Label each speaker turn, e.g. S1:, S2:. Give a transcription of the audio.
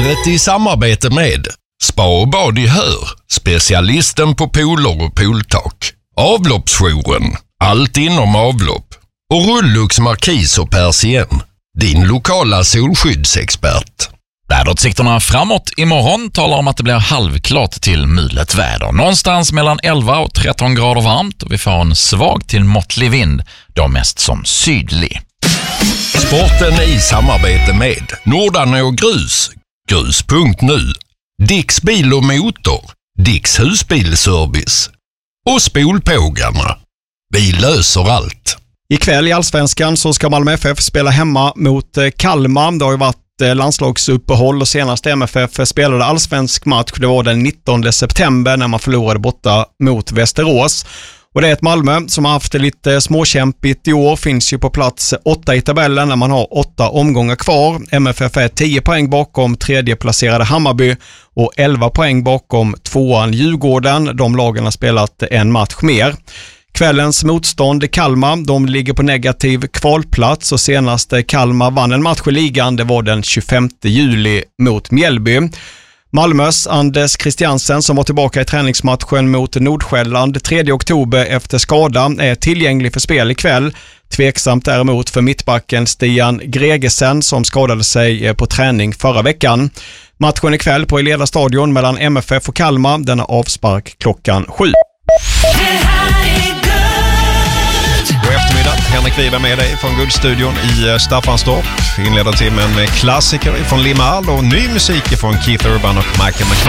S1: Vädret i samarbete med Spa och bad i Hör, specialisten på pooler och pooltak. Avloppsjouren, allt inom avlopp. Och Rullux Markis och Persien, din lokala solskyddsexpert.
S2: Väderutsikterna framåt imorgon talar om att det blir halvklart till mulet väder. Någonstans mellan 11 och 13 grader varmt och vi får en svag till måttlig vind, då mest som sydlig.
S1: Sporten i samarbete med Nordanå Grus, grus.nu, Dicks bil och motor, Dicks husbilservice och Spolpågarna. Vi löser allt.
S3: Ikväll i Allsvenskan så ska Malmö FF spela hemma mot Kalmar. Det har ju varit landslagsuppehåll och senast MFF spelade allsvensk match. Det var den 19 september när man förlorade borta mot Västerås. Och det är ett Malmö som har haft det lite småkämpigt i år. Finns ju på plats 8 i tabellen när man har 8 omgångar kvar. MFF är 10 poäng bakom tredje placerade Hammarby och 11 poäng bakom tvåan Djurgården. De lagen har spelat en match mer. Kvällens motstånd Kalmar, de ligger på negativ kvalplats och senast Kalmar vann en match i ligan, det var den 25 juli mot Mjällby. Malmös Anders Christiansen som var tillbaka i träningsmatchen mot Nordsjälland 3 oktober efter skada är tillgänglig för spel ikväll. Tveksamt däremot för mittbacken Stian Gregesen som skadade sig på träning förra veckan. Matchen ikväll på Eleda stadion mellan MFF och Kalmar, den har avspark klockan 7.
S4: God eftermiddag, Henrik Wiberg med dig från Guldstudion i Staffanstorp. Inleder till med en klassiker från Limahl och ny musik från Keith Urban och Michael McCall.